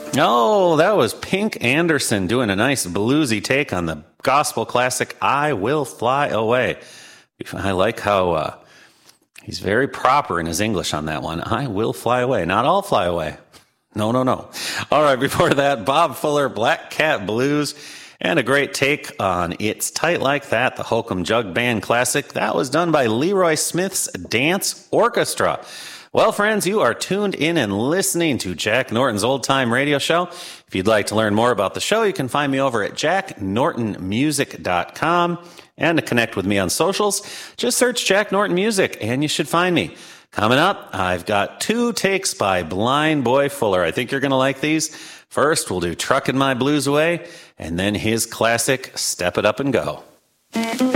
Oh, that was Pink Anderson doing a nice bluesy take on the gospel classic, I Will Fly Away. I like how he's very proper in his English on that one. I will fly away. Not all fly away. No. All right, before that, Bob Fuller, Black Cat Blues, and a great take on It's Tight Like That, the Holcomb Jug Band classic. That was done by Leroy Smith's Dance Orchestra. Well, friends, you are tuned in and listening to Jack Norton's Old Time Radio Show. If you'd like to learn more about the show, you can find me over at jacknortonmusic.com. And to connect with me on socials, just search Jack Norton Music, and you should find me. Coming up, I've got 2 takes by Blind Boy Fuller. I think you're going to like these. First, we'll do Truckin' My Blues Away, and then his classic, Step It Up and Go.